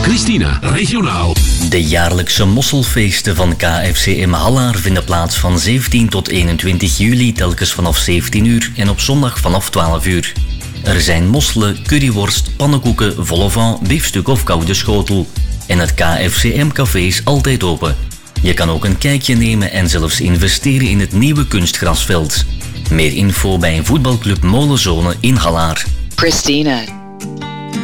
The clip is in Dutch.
Christina, regionaal. De jaarlijkse mosselfeesten van KFCM Hallaar vinden plaats van 17 tot 21 juli telkens vanaf 17 uur en op zondag vanaf 12 uur. Er zijn mosselen, curryworst, pannenkoeken, vol au vent, biefstuk of koude schotel. En het KFCM-café is altijd open. Je kan ook een kijkje nemen en zelfs investeren in het nieuwe kunstgrasveld. Meer info bij voetbalclub Molenzone in Hallaar. Christina.